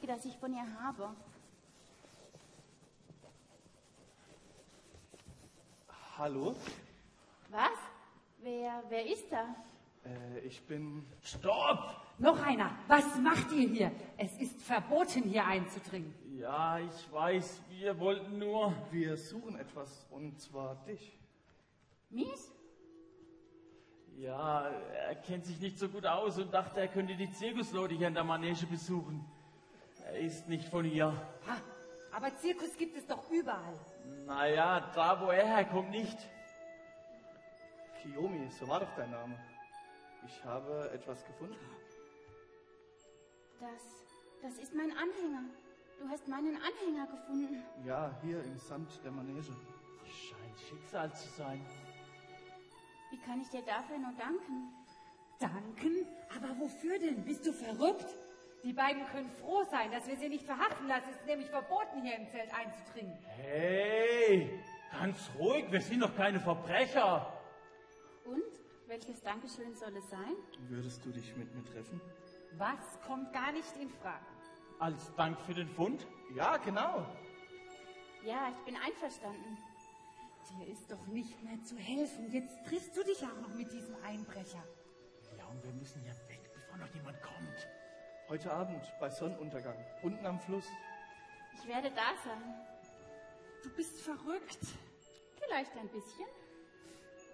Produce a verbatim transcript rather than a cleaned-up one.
das ich von ihr habe. Hallo? Was? Wer, wer ist da? Äh, ich bin... Stopp! Noch einer. Was macht ihr hier? Es ist verboten, hier einzudringen. Ja, ich weiß, wir wollten nur... Wir suchen etwas, und zwar dich. Mies? Ja, er kennt sich nicht so gut aus und dachte, er könnte die Zirkusleute hier in der Manege besuchen. Er ist nicht von hier. Ha, aber Zirkus gibt es doch überall. Naja, da wo er herkommt nicht. Kiyomi, so war doch dein Name. Ich habe etwas gefunden. Das, das ist mein Anhänger. Du hast meinen Anhänger gefunden. Ja, hier im Sand der Manege. Scheint Schicksal zu sein. Wie kann ich dir dafür nur danken? Danken? Aber wofür denn? Bist du verrückt? Die beiden können froh sein, dass wir sie nicht verhaften lassen. Es ist nämlich verboten, hier im Zelt einzudringen. Hey, ganz ruhig, wir sind doch keine Verbrecher. Und? Welches Dankeschön soll es sein? Würdest du dich mit mir treffen? Was kommt gar nicht in Frage? Als Dank für den Fund? Ja, genau. Ja, ich bin einverstanden. Dir ist doch nicht mehr zu helfen. Jetzt triffst du dich auch noch mit diesem Einbrecher. Ja, und wir müssen ja weg, bevor noch jemand kommt. Heute Abend bei Sonnenuntergang, unten am Fluss. Ich werde da sein. Du bist verrückt. Vielleicht ein bisschen.